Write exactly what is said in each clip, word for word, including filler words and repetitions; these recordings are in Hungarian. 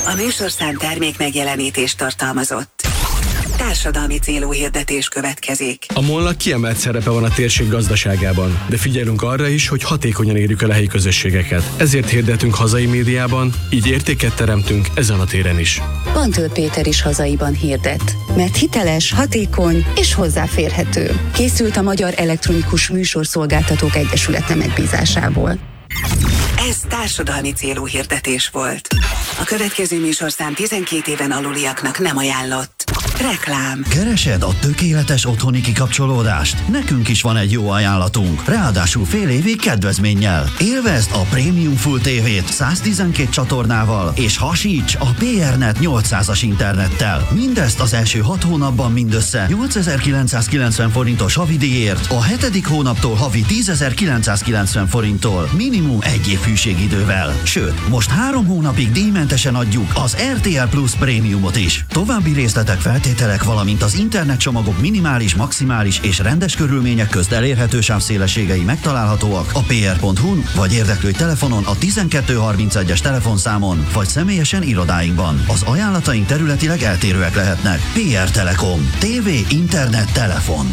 A műsorszám termék megjelenítést tartalmazott. Társadalmi célú hirdetés következik. A MOL-nak kiemelt szerepe van a térség gazdaságában, de figyelünk arra is, hogy hatékonyan érjük el a helyi közösségeket. Ezért hirdetünk hazai médiában, így értéket teremtünk ezen a téren is. Pantőr Péter is hazaiban hirdet, mert hiteles, hatékony és hozzáférhető. Készült a Magyar Elektronikus Műsorszolgáltatók Egyesülete megbízásából. Ez társadalmi célú hirdetés volt. A következő műsorszám tizenkét éven aluliaknak nem ajánlott. Reklám. Keresed a tökéletes otthoni kikapcsolódást? Nekünk is van egy jó ajánlatunk. Ráadásul fél évig kedvezménnyel. Élvezd a Premium Full té vét száztizenkét csatornával, és hasíts a pé er net nyolcszázas internettel. Mindezt az első hat hónapban mindössze nyolcezer-kilencszázkilencven forintos havidíjért, a hetedik hónaptól havi tízezer-kilencszázkilencven forinttól, minimum egy év hűségidővel. Sőt, most három hónapig díjmentesen adjuk az er té el Plus Prémiumot is. További részletek, feltételek, valamint az internetcsomagok minimális, maximális és rendes körülmények közt elérhető sávszélességei megtalálhatóak a pé er pont hu-n, vagy érdeklődj telefonon a tizenkettő harmincegyes telefonszámon, vagy személyesen irodáinkban. Az ajánlataink területileg eltérőek lehetnek. pé er Telekom. té vé, internet, telefon.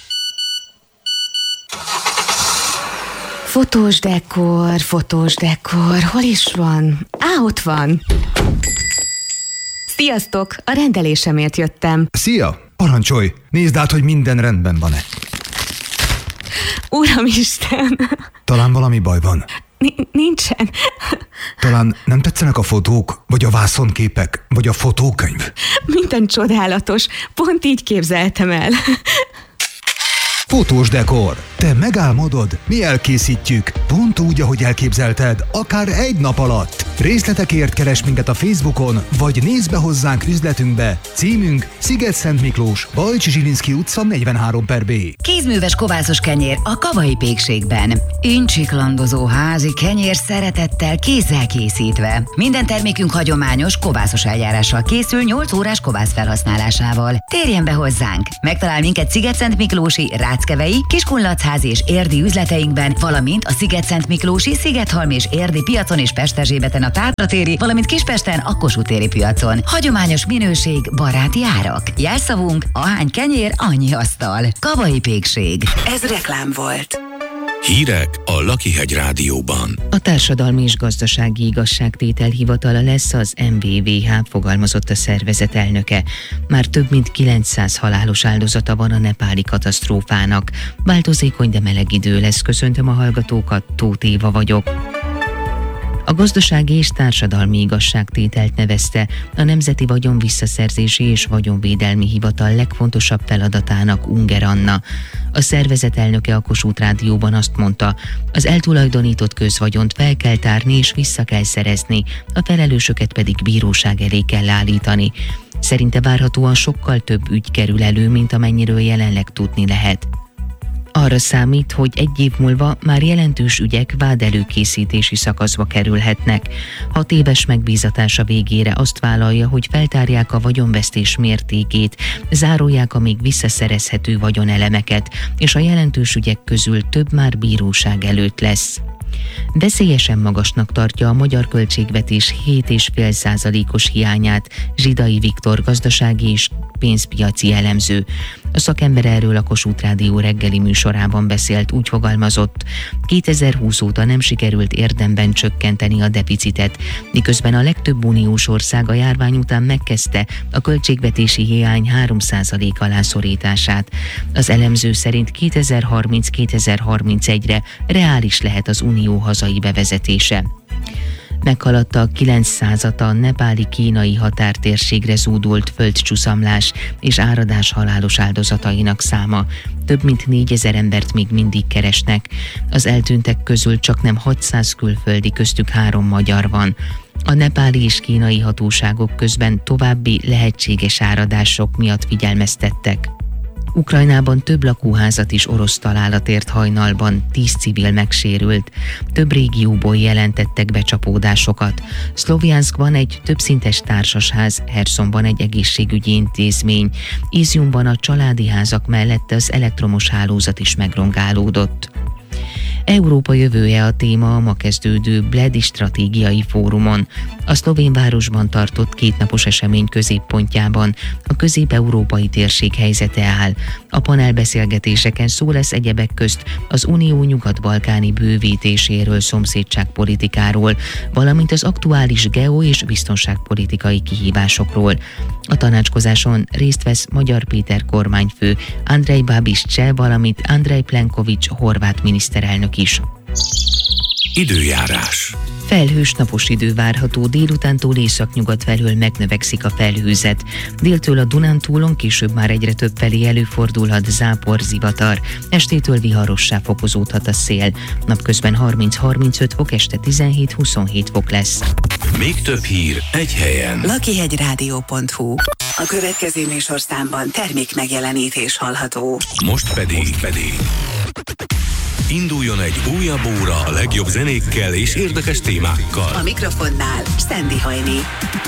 Fotós dekor, fotós dekor, hol is van? Á, ott van! Sziasztok! A rendelésemért jöttem. Szia! Parancsolj! Nézd át, hogy minden rendben van-e. Uramisten! Talán valami baj van. N- nincsen. Talán nem tetszenek a fotók, vagy a vászonképek, vagy a fotókönyv? Minden csodálatos. Pont így képzeltem el. Fotós dekor. Te megálmodod, mi elkészítjük. Pont úgy, ahogy elképzelted, akár egy nap alatt. Részletekért keresd minket a Facebookon, vagy nézd be hozzánk üzletünkbe. Címünk Sziget-Szent Miklós, Bajcsi Zsilinszky utca negyvenhárom per B. Kézműves kovászos kenyér a Kavai pékségben. Incsiklandozó házi kenyér szeretettel, kézzel készítve. Minden termékünk hagyományos kovászos eljárással készül nyolc órás kovász felhasználásával. Térjen be hozzánk! Megtalál minket Sziget-Szent Miklósi, Ráckevei, Kiskunlachházi és érdi üzleteinkben, valamint a Sziget-Szent Miklósi, Szigethalmi és érdi piacon és Pesterzsébeten a Tátratéri, valamint Kispesten a Kossuth téri piacon. Hagyományos minőség, baráti árak. Jelszavunk: ahány kenyér, annyi asztal. Kavai pékség. Ez reklám volt. Hírek a Lakihegy Rádióban. A Társadalmi és Gazdasági Igazságtétel Hivatala lesz az em vé vé há, fogalmazott a szervezet elnöke. Már több mint kilencszáz halálos áldozata van a nepáli katasztrófának. Változékony, de meleg idő lesz. Köszöntöm a hallgatókat, Tóth Éva vagyok. A Gazdasági és Társadalmi Igazságtételt nevezte a Nemzeti Vagyonvisszaszerzési és Vagyonvédelmi Hivatal legfontosabb feladatának Unger Anna. A szervezet elnöke a Kossuth Rádióban azt mondta, az eltulajdonított közvagyont fel kell tárni és vissza kell szerezni, a felelősöket pedig bíróság elé kell állítani. Szerinte várhatóan sokkal több ügy kerül elő, mint amennyiről jelenleg tudni lehet. Arra számít, hogy egy év múlva már jelentős ügyek vádelőkészítési szakaszba kerülhetnek. Hat éves megbízatása végére azt vállalja, hogy feltárják a vagyonvesztés mértékét, zárolják a még visszaszerezhető vagyonelemeket, és a jelentős ügyek közül több már bíróság előtt lesz. Veszélyesen magasnak tartja a magyar költségvetés hét egész öt százalékos hiányát Zsidai Viktor gazdasági és pénzpiaci elemző. A szakember erről a Kossuth Rádió reggeli műsorában beszélt, úgy fogalmazott, kétezer-húsz óta nem sikerült érdemben csökkenteni a deficitet, miközben a legtöbb uniós ország a járvány után megkezdte a költségvetési hiány három százalék alá szorítását. Az elemző szerint kétezer-harminc-kétezer-harmincegyre reális lehet az unió hazai bevezetése. Meghaladta a kilencszázat a nepáli-kínai határtérségre zúdult földcsuszamlás és áradás halálos áldozatainak száma. Több mint négyezer embert még mindig keresnek. Az eltűntek közül csaknem hatszáz külföldi, köztük három magyar van. A nepáli és kínai hatóságok közben további lehetséges áradások miatt figyelmeztettek. Ukrajnában több lakóházat is orosz találat ért hajnalban, tíz civil megsérült. Több régióból jelentettek becsapódásokat. Szlovjanszkban egy többszintes társasház, Hersonban egy egészségügyi intézmény, Izjumban a családi házak mellett az elektromos hálózat is megrongálódott. Európa jövője a téma a ma kezdődő Bledi stratégiai fórumon. A szlovén városban tartott kétnapos esemény középpontjában a közép-európai térség helyzete áll. A panelbeszélgetéseken szó lesz egyebek közt az Unió nyugat-balkáni bővítéséről, szomszédságpolitikáról, valamint az aktuális geo- és biztonságpolitikai kihívásokról. A tanácskozáson részt vesz Magyar Péter kormányfő, Andrej Babiš cseh, valamint Andrej Plenković horvát miniszterelnök is. Időjárás. Felhős napos idő várható, délutántól északnyugat felől megnövekszik a felhőzet. Déltől a Dunántúlon, később már egyre több felé előfordulhat zápor, zivatar. Estétől viharossá fokozódhat a szél. Napközben harminc-harmincöt fok, este tizenhét-huszonhét fok lesz. Még több hír egy helyen. lakihegyrádió pont hu. A következő műsorszámban termék megjelenítés hallható. Most pedig, pedig. Induljon egy újabb óra a legjobb zenékkel és érdekes témákkal. A mikrofonnál Sandy Hajni.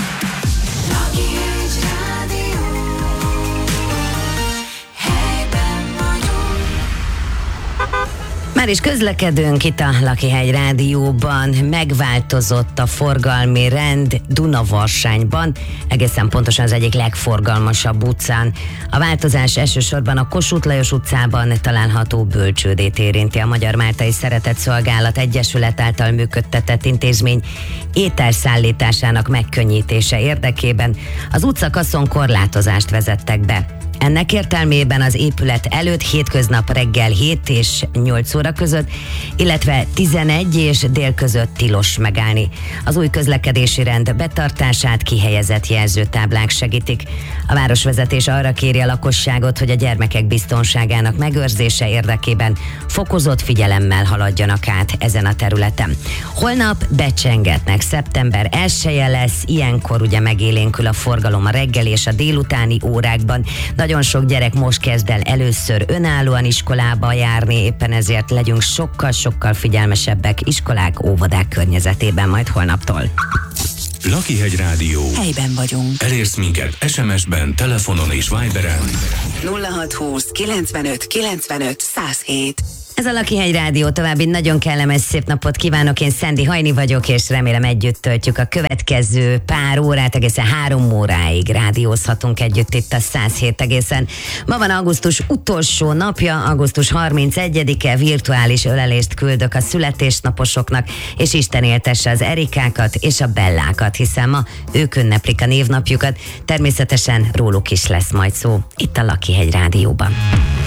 Már is közlekedünk itt a Lakihegy Rádióban, megváltozott a forgalmi rend Dunavarsányban, egészen pontosan az egyik legforgalmasabb utcán. A változás elsősorban a Kossuth Lajos utcában található Bölcsődét érinti. A Magyar Máltai Szeretetszolgálat Egyesület által működtetett intézmény ételszállításának megkönnyítése érdekében az utcakaszon korlátozást vezettek be. Ennek értelmében az épület előtt hétköznap reggel hét és nyolc óra között, illetve tizenegy és dél között tilos megállni. Az új közlekedési rend betartását kihelyezett jelzőtáblák segítik. A városvezetés arra kéri a lakosságot, hogy a gyermekek biztonságának megőrzése érdekében fokozott figyelemmel haladjanak át ezen a területen. Holnap becsengetnek, szeptember elseje lesz, ilyenkor ugye megélénkül a forgalom a reggel és a délutáni órákban. Nagyon sok gyerek most kezd el először önállóan iskolába járni, éppen ezért legyünk sokkal-sokkal figyelmesebbek iskolák, óvodák környezetében majd holnaptól. Lakihegy Rádió. Helyben vagyunk. Elérsz minket es em es-ben, telefonon és Viberen. nulla hat húsz kilencvenöt kilencvenöt száz hét. Ez a Lakihegy Rádió, további nagyon kellemes szép napot kívánok, én Sandy Hajni vagyok, és remélem együtt töltjük a következő pár órát, egészen három óráig rádiózhatunk együtt itt a száz hét egészen. Ma van augusztus utolsó napja, augusztus harmincegyedike, virtuális ölelést küldök a születésnaposoknak, és Isten éltesse az Erikákat és a Bellákat, hiszen ma ők ünneplik a névnapjukat, természetesen róluk is lesz majd szó itt a Lakihegy Rádióban.